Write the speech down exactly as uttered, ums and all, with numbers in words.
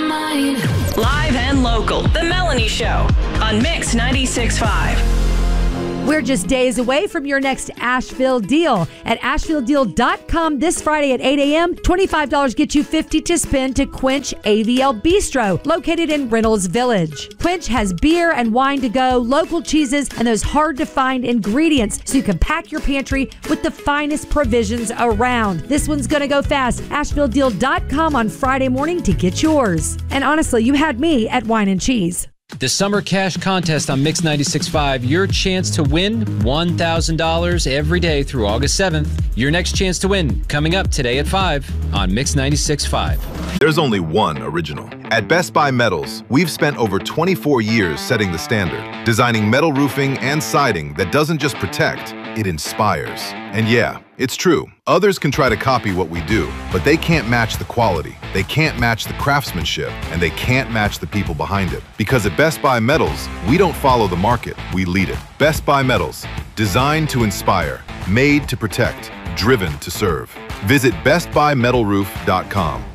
mind. Live and local, The Melanie Show on Mix ninety-six point five. We're just days away from your next Asheville deal. At asheville deal dot com this Friday at eight a.m., twenty-five dollars gets you fifty dollars to spend to Quench A V L Bistro, located in Reynolds Village. Quench has beer and wine to go, local cheeses, and those hard-to-find ingredients so you can pack your pantry with the finest provisions around. This one's going to go fast. asheville deal dot com on Friday morning to get yours. And honestly, you had me at Wine and Cheese. The Summer Cash Contest on Mix ninety-six point five. Your chance to win one thousand dollars every day through August seventh. Your next chance to win coming up today at five on Mix ninety-six point five. There's only one original. At Best Buy Metals, we've spent over twenty-four years setting the standard, designing metal roofing and siding that doesn't just protect, it inspires. And yeah, it's true. Others can try to copy what we do, but they can't match the quality, they can't match the craftsmanship, and they can't match the people behind it. Because at Best Buy Metals, we don't follow the market, we lead it. Best Buy Metals, designed to inspire, made to protect, driven to serve. Visit best buy metal roof dot com.